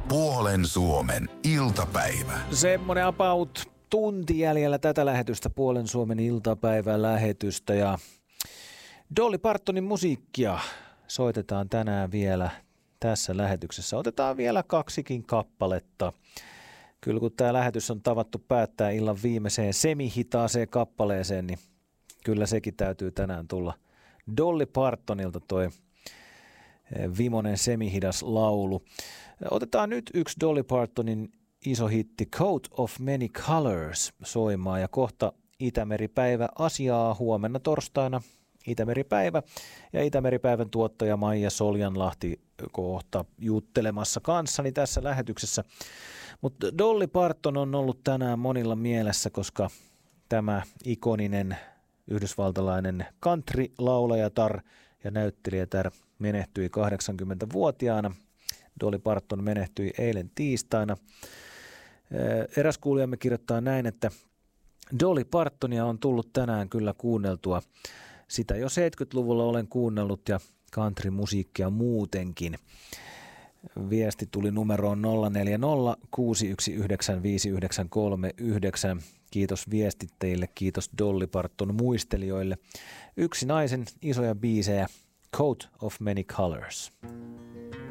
Puolen Suomen iltapäivä. Semmoinen about tunti jäljellä tätä lähetystä, Puolen Suomen iltapäivän lähetystä, ja Dolly Partonin musiikkia soitetaan tänään vielä tässä lähetyksessä. Otetaan vielä kaksikin kappaletta. Kyllä kun tämä lähetys on tavattu päättää illan viimeiseen semihitaaseen kappaleeseen, niin kyllä sekin täytyy tänään tulla Dolly Partonilta toi vimonen semihidas laulu. Otetaan nyt yksi Dolly Partonin iso hitti Coat of Many Colors soimaan, ja kohta Itämeripäivä asiaa huomenna torstaina. Itämeripäivä ja Itämeripäivän tuottaja Maija Soljanlahti kohta juttelemassa kanssani tässä lähetyksessä. Mutta Dolly Parton on ollut tänään monilla mielessä, koska tämä ikoninen yhdysvaltalainen country-laulajatar ja näyttelijätär menehtyi 80-vuotiaana. Dolly Parton menehtyi eilen tiistaina. Eräs kuulijamme kirjoittaa näin, että Dolly Partonia on tullut tänään kyllä kuunneltua. Sitä jo 70-luvulla olen kuunnellut ja country-musiikkia muutenkin. Viesti tuli numeroon 040 619 5939. Kiitos viestittäjille, kiitos Dolly Parton muistelijoille. Yksi naisen isoja biisejä, Coat of Many Colors.